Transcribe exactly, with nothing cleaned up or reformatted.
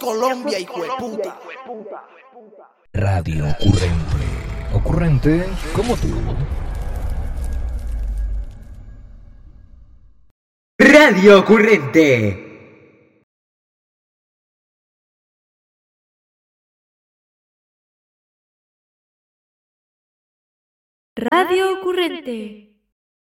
Colombia, hijo de puta. Radio Ocurrente. Ocurrente como tú. Radio Ocurrente. Radio Ocurrente.